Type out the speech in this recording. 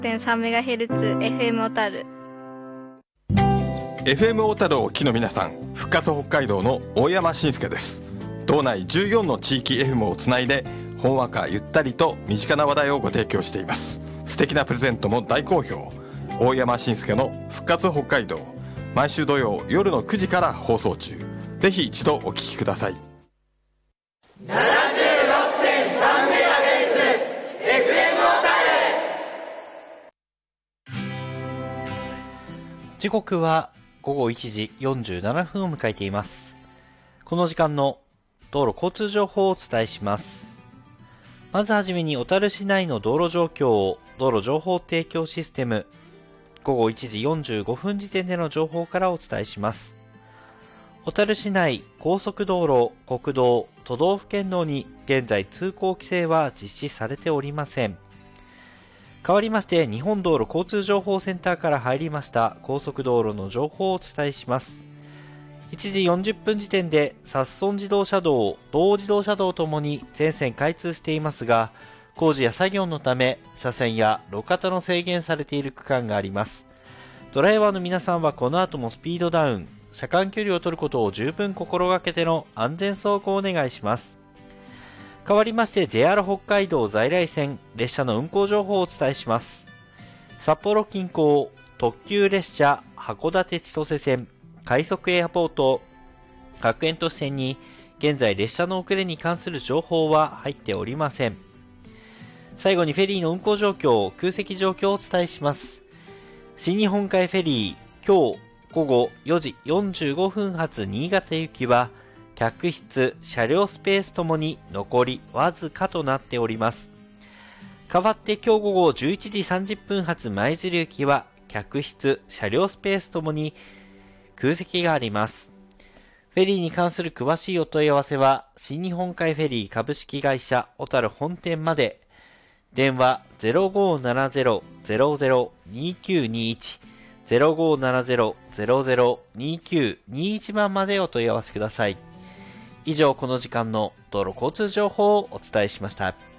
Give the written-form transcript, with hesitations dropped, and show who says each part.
Speaker 1: 76.3MHz FM 小樽。
Speaker 2: FM 小樽をお聞きの皆さん、復活北海道の大山慎介です。道内14の地域 FM をつないで、ほんわかゆったりと身近な話題をご提供しています。素敵なプレゼントも大好評。大山慎介の復活北海道、毎週土曜夜の9時から放送中。ぜひ一度お聞きください。
Speaker 3: 76.3MHz FM 小樽。
Speaker 4: 時刻は午後1時47分を迎えています。この時間の道路交通情報をお伝えします。まずはじめに小樽市内の道路状況を道路情報提供システム午後1時45分時点での情報からお伝えします。小樽市内高速道路、国道、都道府県道に現在通行規制は実施されておりません。代わりまして日本道路交通情報センターから入りました高速道路の情報をお伝えします。1時40分時点で札樽自動車道、道央自動車道ともに全線開通していますが、工事や作業のため車線や路肩の制限されている区間があります。ドライバーの皆さんはこの後もスピードダウン、車間距離を取ることを十分心がけての安全走行をお願いします。代わりまして JR 北海道在来線列車の運行情報をお伝えします。札幌近郊特急列車函館千歳線、快速エアポート、学園都市線に現在列車の遅れに関する情報は入っておりません。最後にフェリーの運行状況、空席状況をお伝えします。新日本海フェリー、今日午後4時45分発新潟行きは、客室、車両スペースともに残りわずかとなっております。代わって今日午後11時30分発舞鶴行きは、客室、車両スペースともに空席があります。フェリーに関する詳しいお問い合わせは、新日本海フェリー株式会社小樽本店まで、電話 0570-002921 0570-002921 番までお問い合わせください。以上、この時間の道路交通情報をお伝えしました。